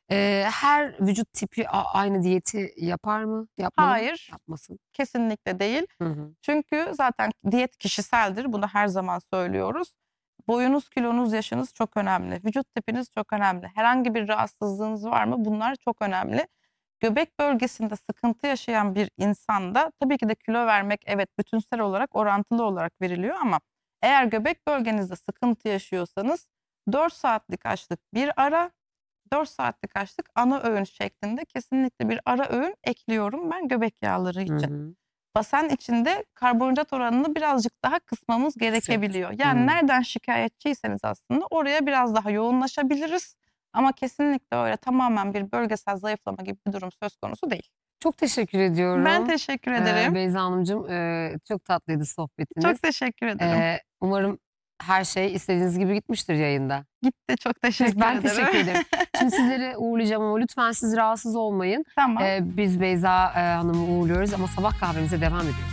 Her vücut tipi aynı diyeti yapar mı? Yapmalı mı? Hayır, Yapmasın. kesinlikle değil. Hı hı. Çünkü zaten diyet kişiseldir. Bunu her zaman söylüyoruz. Boyunuz, kilonuz, yaşınız çok önemli. Vücut tipiniz çok önemli. Herhangi bir rahatsızlığınız var mı? Bunlar çok önemli. Göbek bölgesinde sıkıntı yaşayan bir insanda tabii ki de kilo vermek evet bütünsel olarak orantılı olarak veriliyor ama eğer göbek bölgenizde sıkıntı yaşıyorsanız 4 saatlik açlık bir ara, 4 saatlik açlık ana öğün şeklinde kesinlikle bir ara öğün ekliyorum ben göbek yağları Hı için. hı. Basen içinde karbonhidrat oranını birazcık daha kısmamız gerekebiliyor. Yani Hı. nereden şikayetçiyseniz aslında oraya biraz daha yoğunlaşabiliriz. Ama kesinlikle öyle tamamen bir bölgesel zayıflama gibi bir durum söz konusu değil. Çok teşekkür Ben ediyorum. teşekkür ederim. Beyza Hanımcığım, çok tatlıydı sohbetiniz. Çok teşekkür ederim. Umarım her şey istediğiniz gibi gitmiştir yayında. Gitti. Çok teşekkür Ben ederim. teşekkür ederim. Şimdi sizleri uğurlayacağım ama lütfen siz rahatsız olmayın. Tamam. Biz Beyza Hanım'ı uğurluyoruz ama sabah kahvemize devam ediyoruz.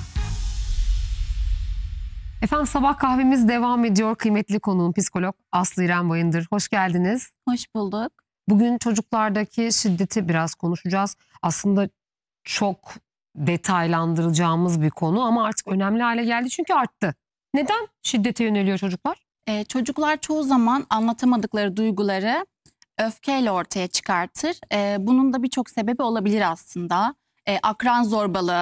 Efendim sabah kahvemiz devam ediyor. Kıymetli konuğum psikolog Aslı İrem Bayındır. Hoş geldiniz. Hoş bulduk. Bugün çocuklardaki şiddeti biraz konuşacağız. Aslında çok detaylandıracağımız bir konu ama artık önemli hale geldi çünkü arttı. Neden şiddete yöneliyor çocuklar? Çocuklar çoğu zaman anlatamadıkları duyguları öfkeyle ortaya çıkartır. Bunun da birçok sebebi olabilir aslında. Akran zorbalığı,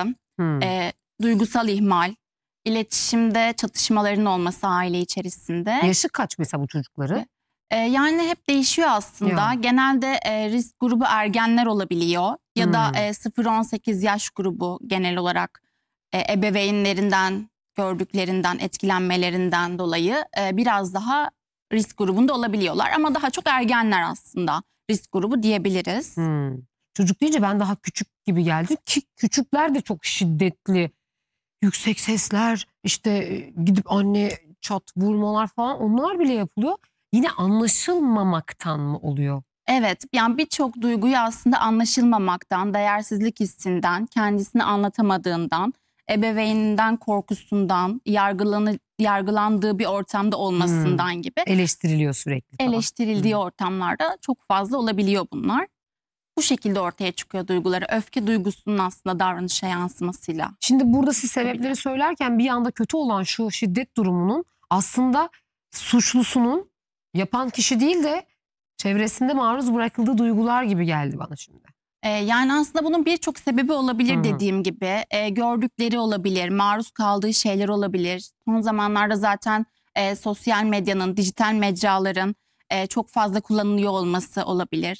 duygusal ihmal, iletişimde çatışmaların olması aile içerisinde. Yaşı kaç mesela bu çocukları? Yani hep değişiyor aslında. Ya. Genelde risk grubu ergenler olabiliyor. Ya da 0-18 yaş grubu genel olarak ebeveynlerinden, gördüklerinden, etkilenmelerinden dolayı biraz daha risk grubunda olabiliyorlar. Ama daha çok ergenler aslında risk grubu diyebiliriz. Çocuk deyince ben daha küçük gibi geldi ki küçükler de çok şiddetli. Yüksek sesler, işte gidip anne çat vurmalar falan onlar bile yapılıyor. Yine anlaşılmamaktan mı oluyor? Evet, yani birçok duyguyu aslında anlaşılmamaktan, değersizlik hissinden, kendisini anlatamadığından, ebeveyninden korkusundan, yargılandığı bir ortamda olmasından gibi Eleştiriliyor sürekli falan. eleştirildiği ortamlarda çok fazla olabiliyor bunlar. Bu şekilde ortaya çıkıyor duyguları. Öfke duygusunun aslında davranışa yansımasıyla. Şimdi burada siz sebepleri söylerken bir anda kötü olan şu şiddet durumunun aslında suçlusunun yapan kişi değil de çevresinde maruz bırakıldığı duygular gibi geldi bana şimdi. Yani aslında bunun birçok sebebi olabilir dediğim gibi. Gördükleri olabilir, maruz kaldığı şeyler olabilir. Son zamanlarda zaten sosyal medyanın, dijital mecraların çok fazla kullanılıyor olması olabilir.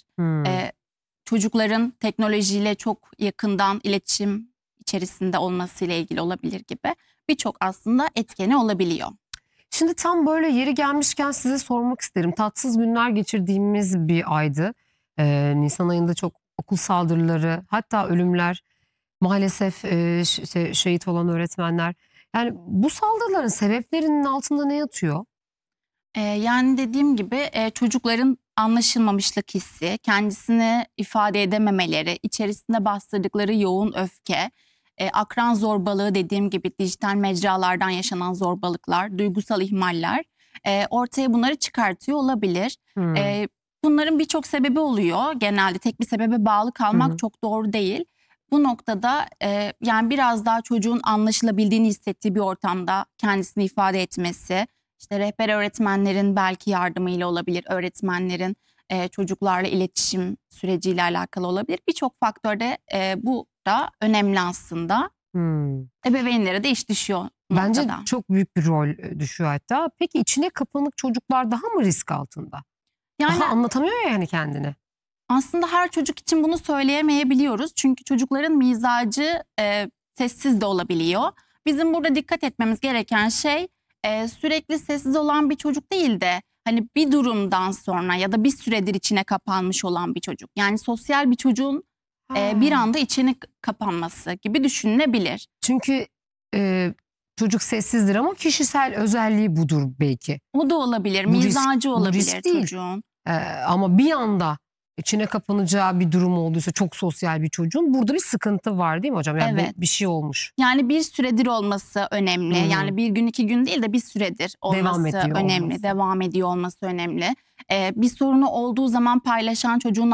Çocukların teknolojiyle çok yakından iletişim içerisinde olmasıyla ilgili olabilir gibi birçok aslında etkeni olabiliyor. Şimdi tam böyle yeri gelmişken size sormak isterim. Tatsız günler geçirdiğimiz bir aydı. Nisan ayında çok okul saldırıları hatta ölümler maalesef şehit olan öğretmenler. Yani bu saldırıların sebeplerinin altında ne yatıyor? Yani dediğim gibi çocukların anlaşılmamışlık hissi, kendisini ifade edememeleri, içerisinde bastırdıkları yoğun öfke, akran zorbalığı dediğim gibi dijital mecralardan yaşanan zorbalıklar, duygusal ihmaller ortaya bunları çıkartıyor olabilir. Bunların birçok sebebi oluyor. Genelde tek bir sebebe bağlı kalmak çok doğru değil. Bu noktada yani biraz daha çocuğun anlaşılabildiğini hissettiği bir ortamda kendisini ifade etmesi, işte rehber öğretmenlerin belki yardımıyla olabilir, öğretmenlerin çocuklarla iletişim süreciyle alakalı olabilir. Birçok faktörde bu da önemli aslında. Ebeveynlere de iş düşüyor Bence noktada. çok büyük bir rol düşüyor hatta. Peki içine kapanık çocuklar daha mı risk altında? Yani Daha anlatamıyor ya yani kendini. aslında her çocuk için bunu söyleyemeyebiliyoruz. Çünkü çocukların mizacı sessiz de olabiliyor. Bizim burada dikkat etmemiz gereken şey sürekli sessiz olan bir çocuk değil de hani bir durumdan sonra ya da bir süredir içine kapanmış olan bir çocuk. Yani sosyal bir çocuğun bir anda içine kapanması gibi düşünülebilir. Çünkü çocuk sessizdir ama kişisel özelliği budur belki. O da olabilir, Bu risk- mizacı bu olabilir risk değil. çocuğun. Ama bir anda içine kapanacağı bir durum olduysa çok sosyal bir çocuğun burada bir sıkıntı var değil mi hocam? Yani Evet. bir şey olmuş. Yani bir süredir olması önemli. Yani bir gün 2 gün değil de bir süredir olması önemli. Devam ediyor olması önemli. Bir sorunu olduğu zaman paylaşan çocuğun